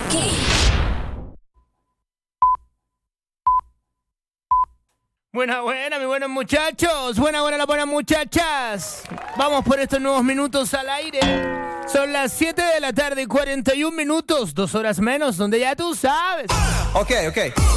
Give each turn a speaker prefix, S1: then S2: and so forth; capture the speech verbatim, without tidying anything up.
S1: Buena, buena, mis buenos muchachos. Buena, buena, las buenas muchachas. Vamos por estos nuevos minutos al aire. Son las siete de la tarde y cuarenta y un minutos, dos horas menos, donde ya tú sabes.
S2: Ok, ok.